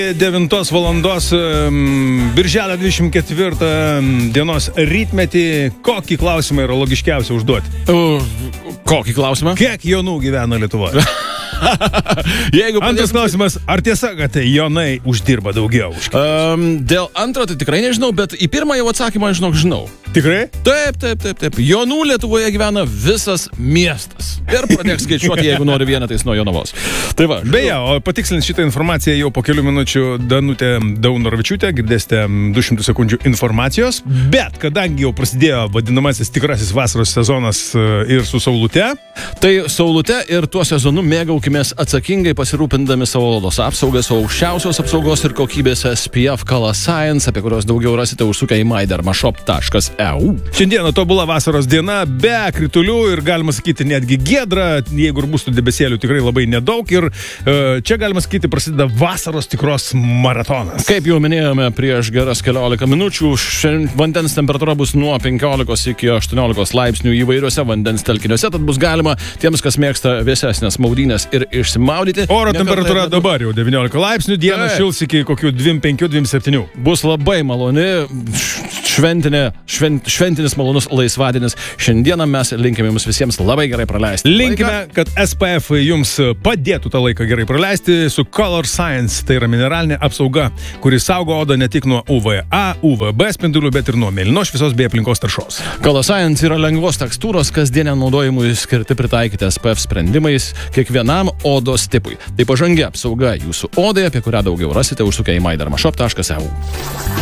9 valandos birželio 24 dienos rytmetį. Kokį klausimą yra logiškiausia užduoti? Kokį klausimą? Kiek jaunų gyvena Lietuvoje? Antras klausimas, ar tiesa, kad jaunai uždirba daugiau? Dėl antro tai tikrai nežinau, bet į pirmą jau atsakymą žinau. Tikrai? Taip. Jaunų Lietuvoje gyvena visas miestas. Ir pradėk skaičiuoti, jeigu nori vienetais nuo Jonavos. Tai va. Beje, o patikslint šitą informaciją jau po kelių minučių Danutė Daunoravičiūtė, girdėsite 200 sekundžių informacijos, bet kadangi jau prasidėjo vadinamasis tikrasis vasaros sezonas ir su Saulute, tai Saulute ir tuo sezonu mėgaukimės atsakingai pasirūpindami savo odos apsaugą su aukščiausios apsaugos ir kokybės SPF Color Science, apie kurios daugiau rasite užsukę į mydermashop.eu. Šiandieną tobula vasaros diena, be kritulių ir galima sakyti netgi giedra, jeigu ir bus tų debesėlių tikrai labai nedaug ir čia galima sakyti prasideda vasaros tikros maratonas. Kaip jau minėjome prieš geras 15 minučių, vandens temperatūra bus nuo 15 iki 18 laipsnių įvairiuose vandens telkiniuose, tad bus galima tiems, kas mėgsta vėsesnės maudynės ir išsimaudyti. Oro temperatūra dabar jau 19 laipsnių, dieną šils iki kokių 25-27. Bus labai maloni, šventinis malonus laisvadienis. Šiandieną mes linkime jums visiems labai gerai praleisti. Linkime, kad SPF jums padėtų tą laiką gerai praleisti su Color Science. Tai yra mineralinė apsauga, kuri saugo odą ne tik nuo UVA, UVB spindulių, bet ir nuo mėlynos šviesos bei aplinkos taršos. Color Science yra lengvos tekstūros, kasdieniam naudojimui skirti pritaikyti SPF sprendimais kiekvienam odos tipui. Tai pažangi apsauga jūsų odai, apie kurią daugiau rasite užsukę į mydermashop.eu.